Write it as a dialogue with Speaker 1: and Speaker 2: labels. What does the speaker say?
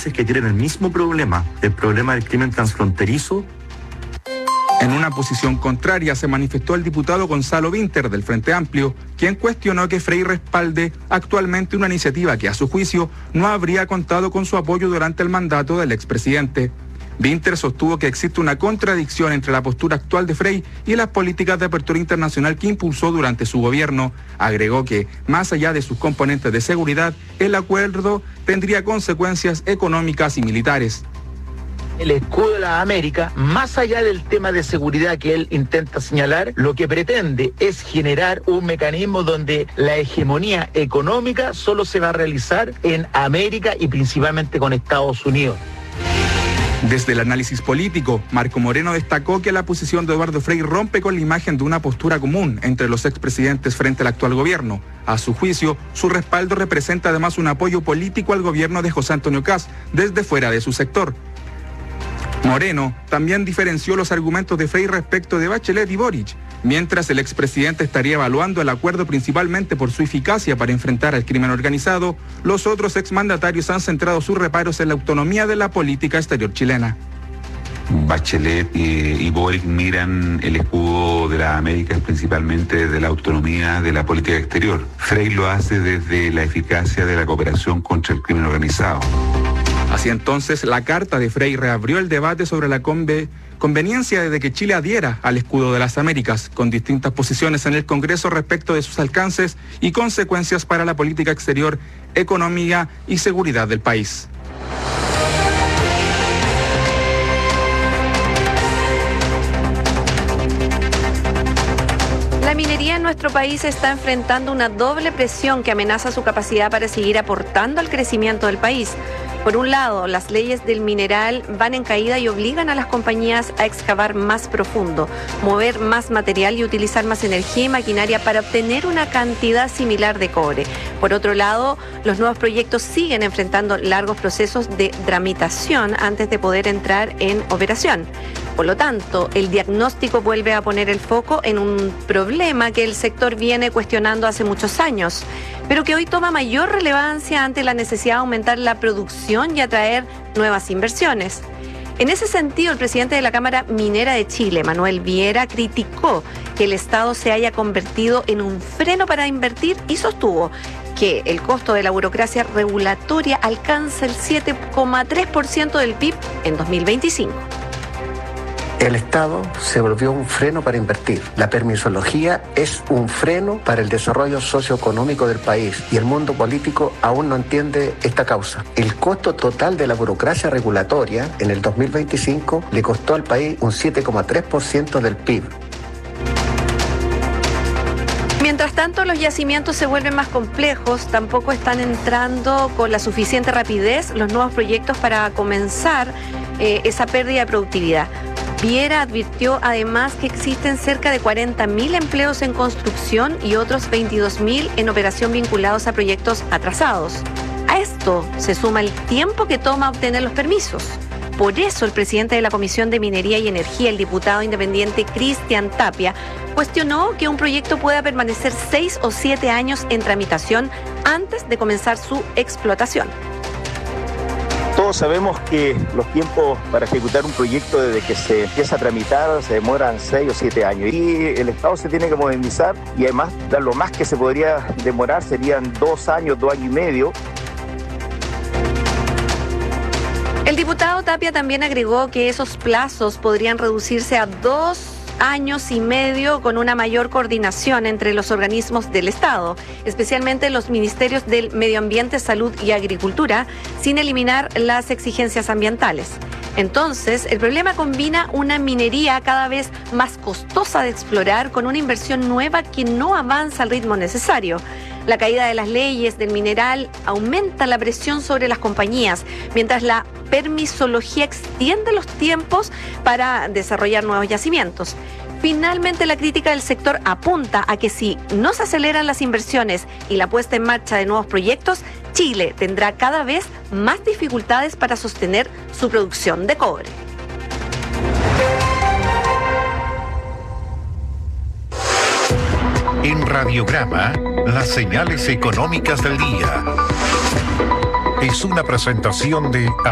Speaker 1: países que tienen el mismo problema, el problema del crimen transfronterizo.
Speaker 2: En una posición contraria se manifestó el diputado Gonzalo Vinter del Frente Amplio, quien cuestionó que Frei respalde actualmente una iniciativa que a su juicio no habría contado con su apoyo durante el mandato del expresidente. Vinter sostuvo que existe una contradicción entre la postura actual de Frei y las políticas de apertura internacional que impulsó durante su gobierno. Agregó que, más allá de sus componentes de seguridad, el acuerdo tendría consecuencias económicas y militares.
Speaker 3: El escudo de la América, más allá del tema de seguridad que él intenta señalar, lo que pretende es generar un mecanismo donde la hegemonía económica solo se va a realizar en América y principalmente con Estados Unidos.
Speaker 2: Desde el análisis político, Marco Moreno destacó que la posición de Eduardo Frei rompe con la imagen de una postura común entre los expresidentes frente al actual gobierno. A su juicio, su respaldo representa además un apoyo político al gobierno de José Antonio Kast desde fuera de su sector. Moreno también diferenció los argumentos de Frei respecto de Bachelet y Boric. Mientras el expresidente estaría evaluando el acuerdo principalmente por su eficacia para enfrentar al crimen organizado, los otros exmandatarios han centrado sus reparos en la autonomía de la política exterior chilena.
Speaker 4: Bachelet y Boric miran el escudo de la América principalmente desde la autonomía de la política exterior. Frei lo hace desde la eficacia de la cooperación contra el crimen organizado.
Speaker 2: Así entonces, la carta de Frei reabrió el debate sobre la conveniencia de que Chile adhiera al escudo de las Américas, con distintas posiciones en el Congreso respecto de sus alcances y consecuencias para la política exterior, economía y seguridad del país.
Speaker 5: La minería en nuestro país está enfrentando una doble presión que amenaza su capacidad para seguir aportando al crecimiento del país. Por un lado, las leyes del mineral van en caída y obligan a las compañías a excavar más profundo, mover más material y utilizar más energía y maquinaria para obtener una cantidad similar de cobre. Por otro lado, los nuevos proyectos siguen enfrentando largos procesos de tramitación antes de poder entrar en operación. Por lo tanto, el diagnóstico vuelve a poner el foco en un problema que el sector viene cuestionando hace muchos años, pero que hoy toma mayor relevancia ante la necesidad de aumentar la producción y atraer nuevas inversiones. En ese sentido, el presidente de la Cámara Minera de Chile, Manuel Viera, criticó que el Estado se haya convertido en un freno para invertir y sostuvo que el costo de la burocracia regulatoria alcanza el 7,3% del PIB en 2025.
Speaker 6: El Estado se volvió un freno para invertir. La permisología es un freno para el desarrollo socioeconómico del país y el mundo político aún no entiende esta causa. El costo total de la burocracia regulatoria en el 2025 le costó al país un 7,3% del PIB.
Speaker 5: Mientras tanto, los yacimientos se vuelven más complejos, tampoco están entrando con la suficiente rapidez los nuevos proyectos para comenzar esa pérdida de productividad. Viera advirtió además que existen cerca de 40.000 empleos en construcción y otros 22.000 en operación vinculados a proyectos atrasados. A esto se suma el tiempo que toma obtener los permisos. Por eso el presidente de la Comisión de Minería y Energía, el diputado independiente Cristian Tapia, cuestionó que un proyecto pueda permanecer 6 o 7 años en tramitación antes de comenzar su explotación.
Speaker 3: Todos sabemos que los tiempos para ejecutar un proyecto desde que se empieza a tramitar se demoran 6 o 7 años y el Estado se tiene que modernizar y además lo más que se podría demorar serían 2 años, 2 años y medio.
Speaker 5: El diputado Tapia también agregó que esos plazos podrían reducirse a 2 años y medio con una mayor coordinación entre los organismos del Estado, especialmente los ministerios del Medio Ambiente, Salud y Agricultura, sin eliminar las exigencias ambientales. Entonces, el problema combina una minería cada vez más costosa de explorar con una inversión nueva que no avanza al ritmo necesario. La caída de las leyes del mineral aumenta la presión sobre las compañías, mientras la permisología extiende los tiempos para desarrollar nuevos yacimientos. Finalmente, la crítica del sector apunta a que si no se aceleran las inversiones y la puesta en marcha de nuevos proyectos, Chile tendrá cada vez más dificultades para sostener su producción de cobre.
Speaker 7: En Radiograma, las señales económicas del día. Es una presentación de